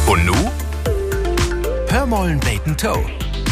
Und nu? Hör mollen beten Toe.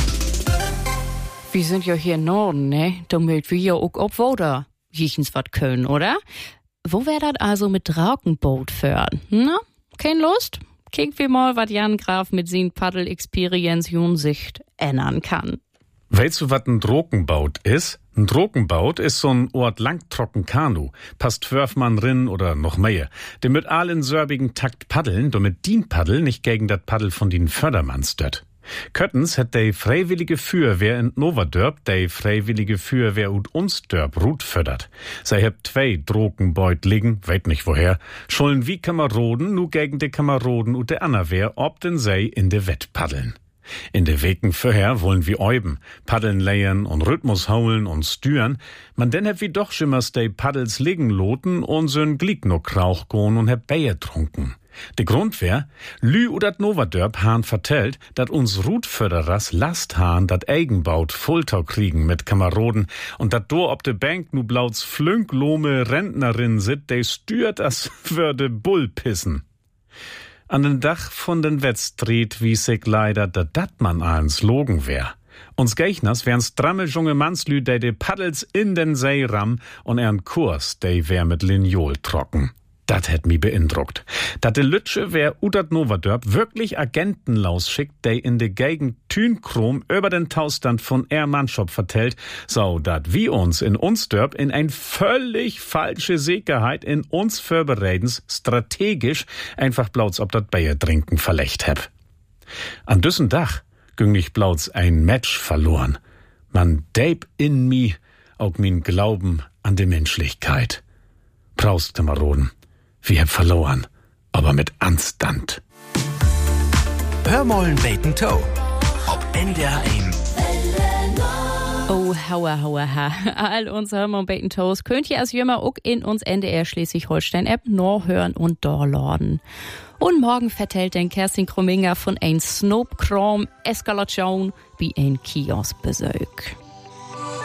Wir sind ja hier im Norden, ne? Damit wir ja auch obwohl jichens wat können, oder? Wo wär dat also mit Draukenboot fahren? Na, kein Lust? Kick wir mal, wat Jan Graf mit sin Paddel-Experience Sicht ändern kann. Weißt du, was ein Drogenboot ist? Ein Drogenboot ist so ein Ort langtrocken Kanu. Passt 12 Mann rin oder noch mehr. Der mit all in sörbigen Takt paddeln, damit dien Paddel nicht gegen dat Paddel von den Fördermann stört. Köttens hat de freiwillige Feuerwehr in Novadörp de freiwillige Feuerwehr ut uns Dörp Rut fördert. Sei hebt 2 Drogenbeut liegen, weet nicht woher, schollen wie Kameraden nu gegen de Kameraden ut de Annerwehr ob den sei in de Wett paddeln. In de Weken vorher wollen wir euben, paddeln leiern und Rhythmus haulen und stüren, man denn heb wie doch schimmers de Paddels liegen loten und so'n Glick no Krauch gohn und heb Bier trunken. De Grund wär, Lü udat Novadörp han vertellt, dat uns Rutförderers Last han dat Eigenbaut Fultau kriegen mit Kameraden und dat do ob de Bank nu blauts flünklome Rentnerin sit, de stürt as würde Bull pissen. An den Dach von den Wettstreet wies sich leider, dat man ans Logen wär. Uns Geichners wären stramme junge Mannslü, de Paddels in den See ram und ern Kurs, de wär mit Linjol trocken. Dat hätt mi beeindruckt. Dat de Lütsche wär udat Novadörp wirklich Agenten lausschickt, de in de Gegend Thünkrom über den Taustand von Mannschop vertellt, so dat wie uns in uns Dörp in ein völlig falsche Sicherheit in uns Vorbereitens strategisch einfach blauts ob dat Bier trinken verlecht heb. An düssen Dach ging ich blauts ein Match verloren. Man deib in mi auch min Glauben an de Menschlichkeit. Braust, Kameraden. Wir haben verloren, aber mit Anstand. Hör mollen beten Toe. Ob NDR 1. Oh, hauer. All uns Hör mollen beten Toes könnt ihr als Jümmer auch in uns NDR Schleswig-Holstein-App nur hören und dorlorden. Und morgen vertellt den Kerstin Krumminger von ein Snopkrom Eskalation wie ein Kioskbesuch.